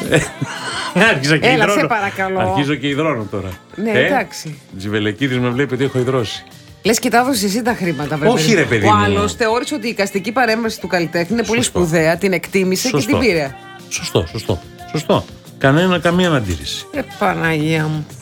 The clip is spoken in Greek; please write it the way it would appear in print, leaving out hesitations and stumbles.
Άρχισα και Έλα, υδρώνω. σε παρακαλώ. Αρχίζω και υδρώνω τώρα. Ναι, εντάξει. Τζιβελεκίδης με βλέπει ότι έχω υδρώσει. Λες και τα έδωσες εσύ τα χρήματα, βέβαια. Όχι, ρε παιδί Ο μου. άλλος θεώρησε ότι η εικαστική παρέμβαση του καλλιτέχνη είναι πολύ Σωστό. σπουδαία, την εκτίμησε Σωστό. και την πήρε. Σωστό. Καμία αντίρρηση. Παναγία μου.